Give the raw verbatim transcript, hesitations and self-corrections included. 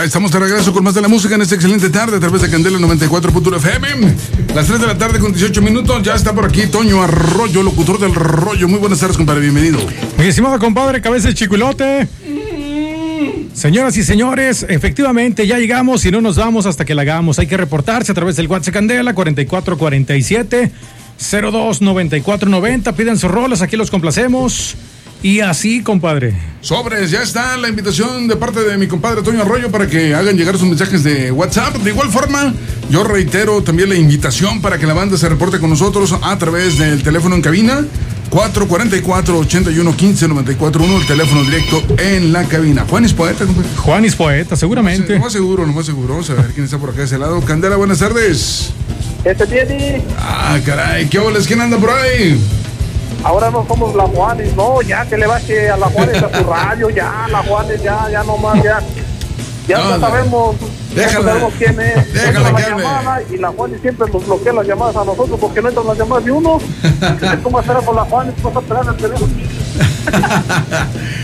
Ya estamos de regreso con más de la música en esta excelente tarde a través de Candela noventa y cuatro punto F M. Las tres de la tarde con dieciocho minutos. Ya está por aquí Toño Arroyo, locutor del Rollo. Muy buenas tardes, compadre. Bienvenido. Mi estimado compadre, cabeza de chiculote. Señoras y señores, efectivamente ya llegamos y no nos vamos hasta que la hagamos. Hay que reportarse a través del WhatsApp Candela cuarenta y cuatro cuarenta y siete cero dos noventa y cuatro noventa. Pidan sus rolas, aquí los complacemos. Y así, compadre. Sobres, ya está la invitación de parte de mi compadre Toño Arroyo para que hagan llegar sus mensajes de WhatsApp. De igual forma, yo reitero también la invitación para que la banda se reporte con nosotros a través del teléfono en cabina cuatro cuatro cuatro, ocho uno, uno cinco, nueve cuatro uno, el teléfono directo en la cabina. Juan es poeta, compadre. Juan es poeta, seguramente. No más seguro, no más seguro. Vamos a ver quién está por acá de ese lado. Candela, buenas tardes. Este tiene. Ah, caray, ¿qué bolas? ¿Quién anda por ahí? Ahora no somos la Juanes, no, ya que le baje a la Juanes a su radio, ya, la Juanes, ya, ya nomás, ya. Ya no, no sabemos, déjala, ya sabemos quién es. Déjala que hable. Y la Juanes siempre nos bloquea las llamadas a nosotros porque no entran las llamadas de uno. ¿Cómo hacer con la Juanes? ¿Cómo vas a pegar el teléfono?